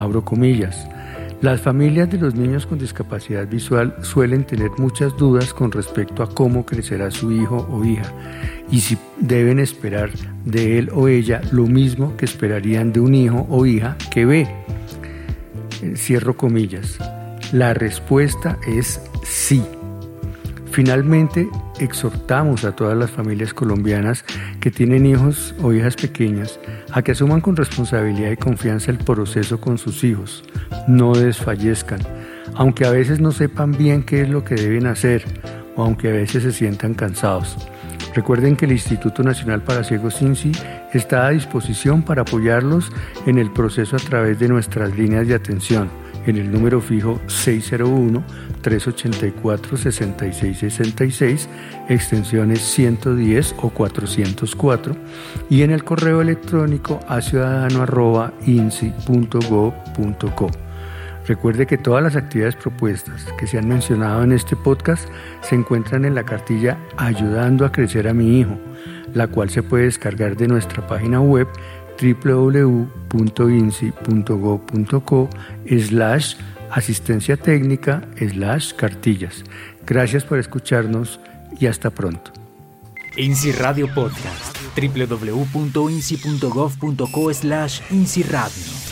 Abro comillas. Las familias de los niños con discapacidad visual suelen tener muchas dudas con respecto a cómo crecerá su hijo o hija y si deben esperar de él o ella lo mismo que esperarían de un hijo o hija que ve. Cierro comillas. La respuesta es sí. Finalmente, exhortamos a todas las familias colombianas que tienen hijos o hijas pequeñas a que asuman con responsabilidad y confianza el proceso con sus hijos. No desfallezcan, aunque a veces no sepan bien qué es lo que deben hacer o aunque a veces se sientan cansados. Recuerden que el Instituto Nacional para Ciegos INSI está a disposición para apoyarlos en el proceso a través de nuestras líneas de atención, en el número fijo 601-384-6666, extensiones 110 o 404, y en el correo electrónico aciudadano@insi.gov.co. Recuerde que todas las actividades propuestas que se han mencionado en este podcast se encuentran en la cartilla Ayudando a crecer a mi hijo, la cual se puede descargar de nuestra página web www.insi.gov.co/asistencia técnica/cartillas. Gracias por escucharnos y hasta pronto. INSI Radio Podcast, www.insi.gov.co/INSI Radio.